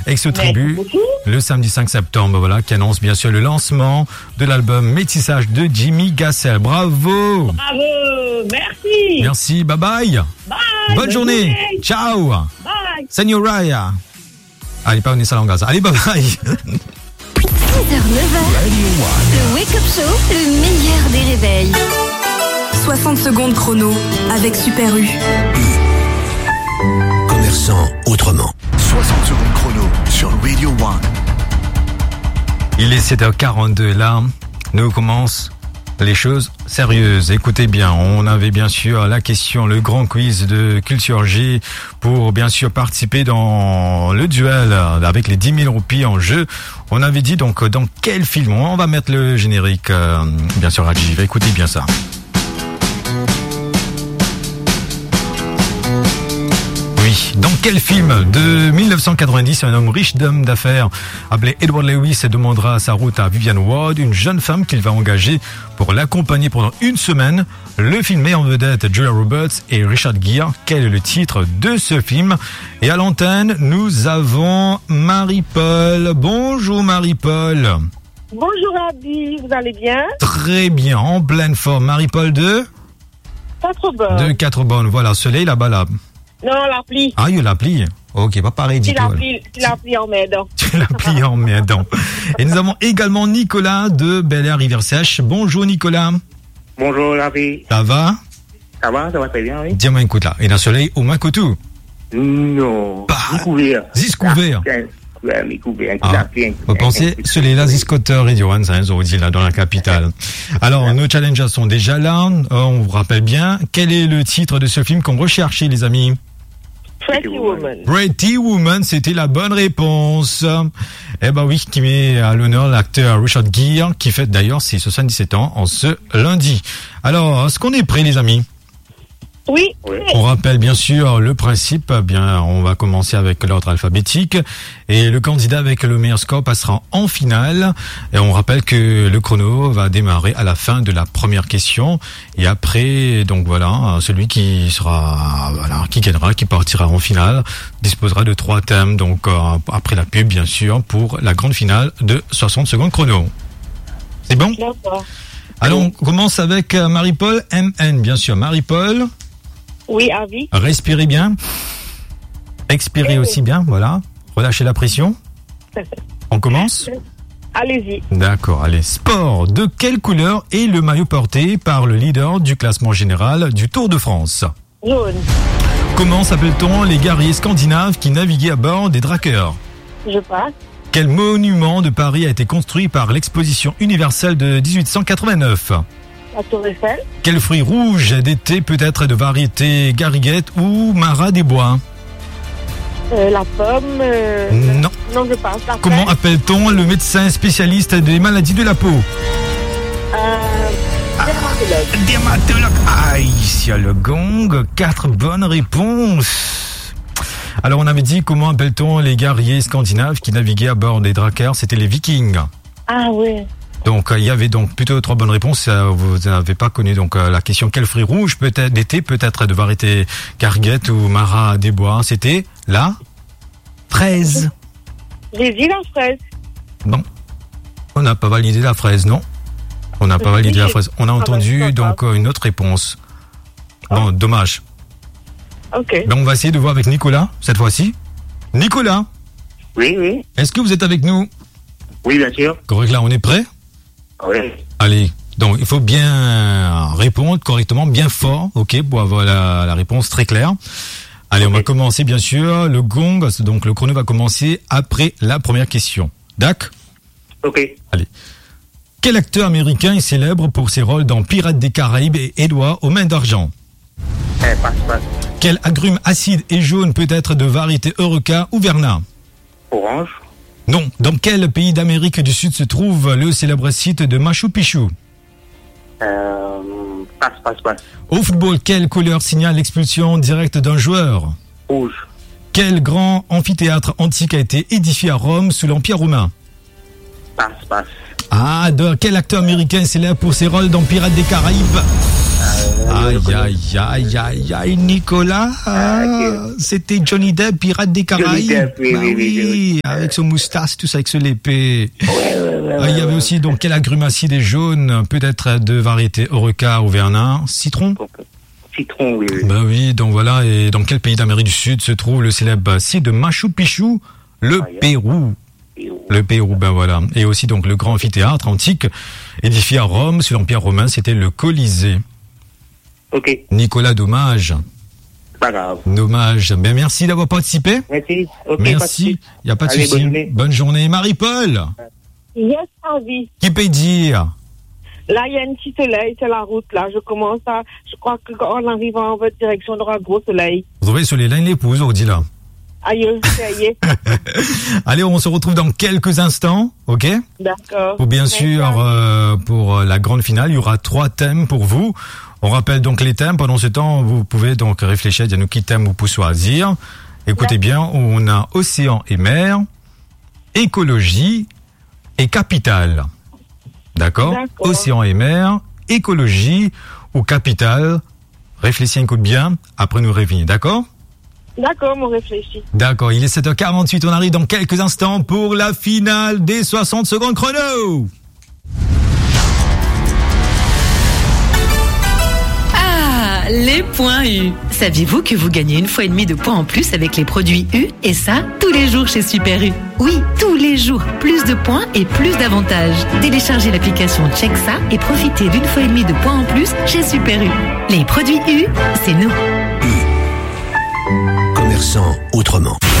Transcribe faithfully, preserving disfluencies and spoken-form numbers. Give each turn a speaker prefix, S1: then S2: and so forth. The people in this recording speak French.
S1: Ex-Tribu, le samedi cinq septembre, voilà, qui annonce bien sûr le lancement de l'album Métissage de Jimmy Gassel. Bravo!
S2: Bravo! Merci!
S1: Merci, bye bye!
S2: Bye!
S1: Bonne,
S2: bonne
S1: journée.
S2: journée!
S1: Ciao!
S2: Bye!
S1: Señoraya! Allez, pas venir ça en gaz. Allez, bye bye!
S3: six heures neuf heures, le Wake Up Show, le meilleur des réveils.
S4: soixante secondes chrono avec Super U.
S5: Commerçant autrement.
S6: soixante secondes chrono sur Radio One.
S1: Il est sept heures quarante-deux, là, nous commence les choses sérieuses. Écoutez bien, on avait bien sûr la question, le grand quiz de Culture G pour bien sûr participer dans le duel avec les dix mille roupies en jeu. On avait dit donc dans quel film, on va mettre le générique, euh, bien sûr à J V, écoutez bien ça. Oui, dans quel film de mille neuf cent quatre-vingt-dix, un homme riche d'homme d'affaires appelé Edward Lewis demandera sa route à Vivian Ward, une jeune femme qu'il va engager pour l'accompagner pendant une semaine. Le film met en vedette Julia Roberts et Richard Gere. Quel est le titre de ce film? Et à l'antenne, nous avons Marie-Paul. Bonjour Marie-Paul.
S2: Bonjour Abby, vous allez bien?
S1: Très bien, en pleine forme. Marie-Paul de
S2: Quatre bonnes.
S1: De quatre bonnes. Voilà, soleil là-bas là.
S2: Non, l'appli.
S1: Ah, il l'appli. Ok, pas pareil,
S2: Tu
S1: dis-toi.
S2: l'as l'appli en m'aidant.
S1: Tu l'as plié en m'aidant. Et nous avons également Nicolas de Bel Air Rivière Sèche. Bonjour Nicolas.
S7: Bonjour, la vie.
S1: Ça va?
S7: Ça va, ça va très bien, oui.
S1: Dis-moi, écoute là, il y a un soleil au Makotou.
S7: Non.
S1: Bah,
S7: Découvert.
S1: Discouvert.
S7: Ouais, découvert.
S1: Ah, vous pensez, soleil-là, Ziscotter et Johan, ça nous dit là, dans la capitale. Alors, nos challengers sont déjà là. On vous rappelle bien, quel est le titre de ce film qu'on recherche, les amis?
S2: Pretty Woman.
S1: Pretty Woman, c'était la bonne réponse. Eh ben oui, qui met à l'honneur l'acteur Richard Gere, qui fête d'ailleurs ses soixante-dix-sept ans en ce lundi. Alors, est-ce qu'on est prêts, les amis?
S2: Oui.
S1: On rappelle bien sûr le principe. Bien, on va commencer avec l'ordre alphabétique et le candidat avec le meilleur score passera en finale. Et on rappelle que le chrono va démarrer à la fin de la première question et après, donc voilà, celui qui sera, voilà, qui gagnera, qui partira en finale, disposera de trois thèmes. Donc euh, après la pub, bien sûr, pour la grande finale de soixante secondes chrono. C'est bon?
S2: D'accord.
S1: Alors on commence avec Marie-Paul M N, bien sûr. Marie-Paul.
S2: Oui, Abby.
S1: Respirez bien. Expirez aussi bien, voilà. Relâchez la pression. On commence?
S2: Allez-y.
S1: D'accord, allez. Sport. De quelle couleur est le maillot porté par le leader du classement général du Tour de France?
S2: Jaune.
S1: Comment s'appelle-t-on les guerriers scandinaves qui naviguaient à bord des drakkers?
S2: Je passe.
S1: Quel monument de Paris a été construit par l'exposition universelle de dix-huit cent quatre-vingt-neuf?
S2: La Tour Eiffel.
S1: Quel fruit rouge d'été peut être de variété gariguette ou marat des bois?
S2: Euh, la pomme. Euh...
S1: Non.
S2: Non, je passe. La
S1: Comment
S2: fraise.
S1: appelle-t-on le médecin spécialiste des maladies de la peau?
S2: Euh... Dermatologue.
S1: Dermatologue. Aïe, il y a le gong. Quatre bonnes réponses. Alors, on avait dit comment appelle-t-on les guerriers scandinaves qui naviguaient à bord des drakkers? C'était les Vikings.
S2: Ah oui.
S1: Donc, euh, il y avait donc plutôt trois bonnes réponses. Euh, vous n'avez pas connu donc euh, la question quel fruit rouge peut-être d'été peut-être de variété garguette ou marat des bois? C'était la fraise.
S2: J'ai dit la fraise.
S1: Non, on n'a pas validé la fraise, non. On n'a pas validé la fraise. On a entendu donc euh, une autre réponse. Bon, dommage.
S2: Ok.
S1: Donc, on va essayer de voir avec Nicolas cette fois-ci. Nicolas,
S7: Oui, oui.
S1: est-ce que vous êtes avec nous?
S7: Oui, bien sûr.
S1: Correct, là, on est prêt?
S7: Oui.
S1: Allez, donc il faut bien répondre correctement, bien fort, ok, pour avoir la, la réponse très claire. Allez, okay. On va commencer bien sûr, le gong, donc le chrono va commencer après la première question. D'accord?
S7: Ok.
S1: Allez. Quel acteur américain est célèbre pour ses rôles dans Pirates des Caraïbes et Edouard aux mains d'argent?
S7: Eh, passe, passe.
S1: Quel agrume acide et jaune peut être de variété Eureka ou Verna?
S7: Orange.
S1: Non. Dans quel pays d'Amérique du Sud se trouve le célèbre site de Machu Picchu?
S7: Euh, passe, passe, passe.
S1: Au football, quelle couleur signale l'expulsion directe d'un joueur?
S7: Rouge.
S1: Quel grand amphithéâtre antique a été édifié à Rome sous l'Empire romain?
S7: Passe, passe.
S1: Ah, de quel acteur américain est célèbre pour ses rôles dans Pirates des Caraïbes?
S7: Euh,
S1: Ah, Aïe, aïe, aïe, aïe, aïe, Nicolas.
S7: Ah,
S1: C'était Johnny Depp, pirate des Caraïbes.
S7: Johnny Depp, oui,
S1: Bah
S7: oui, oui, oui.
S1: avec son moustache, tout ça, avec ce l'épée.
S7: Ouais, ouais, ouais,
S1: Ah, il y
S7: ouais,
S1: avait
S7: ouais.
S1: aussi donc quel agrume acide et jaune, peut-être de variété Oreca ou Vernin, citron.
S7: Citron, oui, oui.
S1: Bah oui, donc voilà. Et dans quel pays d'Amérique du Sud se trouve le célèbre site de Machu Picchu? Le
S7: Ah, yeah.
S1: Pérou. Le Pérou, ben voilà. Et aussi donc le grand amphithéâtre antique édifié à Rome sous l'Empire romain, c'était le Colisée.
S7: Ok,
S1: Nicolas, dommage.
S7: pas grave.
S1: Dommage. Ben merci d'avoir participé.
S7: Merci. Ok,
S1: Merci. Il n'y a pas de
S7: Allez,
S1: souci.
S7: bonne journée.
S1: Bonne journée. Marie-Paul,
S2: Yes, Harvey.
S1: qui peut dire?
S2: Là, il y a un petit soleil, c'est la route, là. Je commence à, je crois que quand on arrive en votre direction, on aura gros soleil.
S1: Vous trouvez sur les lignes l'épouse, on dit là.
S2: Aïe, ça y est.
S1: Allez, on se retrouve dans quelques instants, ok?
S2: D'accord.
S1: Pour bien
S2: Merci,
S1: sûr,
S2: Harvey.
S1: euh, pour la grande finale, il y aura trois thèmes pour vous. On rappelle donc les thèmes. Pendant ce temps, vous pouvez donc réfléchir, dire nous qui thème vous pouvez choisir. Écoutez bien, on a océan et mer, écologie et capitale. D'accord?
S2: D'accord.
S1: Océan et mer, écologie ou capitale. Réfléchissez un coup de bien, après nous revenir, d'accord?
S2: D'accord, on réfléchit.
S1: D'accord, il est sept heures quarante-huit, on arrive dans quelques instants pour la finale des soixante secondes chrono.
S5: Ah, les points U. Saviez-vous que vous gagnez une fois et demie de points en plus avec les produits U? Et ça, tous les jours chez Super U. Oui, tous les jours. Plus de points et plus d'avantages. Téléchargez l'application Check ça et profitez d'une fois et demie de points en plus chez Super U. Les produits U, c'est nous.
S8: Commerçant autrement.